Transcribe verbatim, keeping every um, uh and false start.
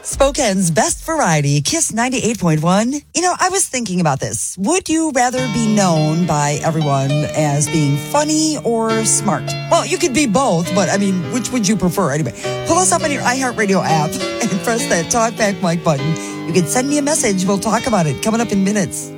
Spokane's best variety, Kiss ninety-eight point one. You know, I was thinking about this. Would you rather be known by everyone as being funny or smart? Well, you could be both, but I mean, which would you prefer? Anyway, pull us up on your iHeartRadio app and press that talkback mic button. You can send me a message. We'll talk about it coming up in minutes.